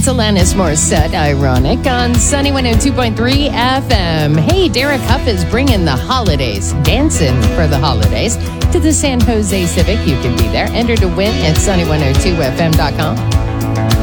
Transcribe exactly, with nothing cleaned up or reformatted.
It's Alanis Morissette, Ironic, on Sunny one oh two point three F M. Hey, Derek Huff is bringing the holidays, dancing for the holidays, to the San Jose Civic. You can be there. Enter to win at sunny one oh two f m dot com.